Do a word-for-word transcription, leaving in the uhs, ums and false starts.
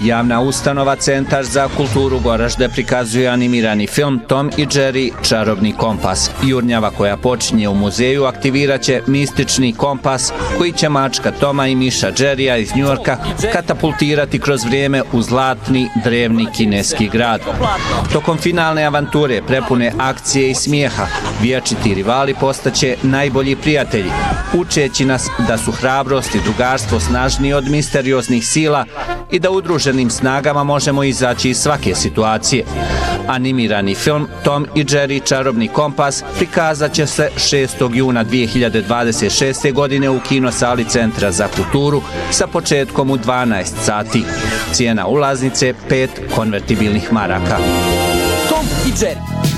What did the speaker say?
Javna ustanova Centar za kulturu Goražde prikazuje animirani film Tom i Jerry Čarobni kompas. Jurnjava koja počinje u muzeju aktivirat će mistični kompas koji će mačka Toma i miša Jerrya iz Njujorka katapultirati kroz vrijeme u zlatni drevni kineski grad. Tokom finalne avanture prepune akcije i smijeha, vječiti rivali postaće najbolji prijatelji, učeći nas da su hrabrost i drugarstvo snažniji od misterioznih sila i da udruženim snagama možemo izaći iz svake situacije. Animirani film Tom i Jerry Čarobni kompas prikazat će se šestog juna dvije hiljade dvadeset šeste. godine u kinosali Centra za kulturu sa početkom u dvanaest sati. Cijena ulaznice pet konvertibilnih maraka. Tom i Jerry.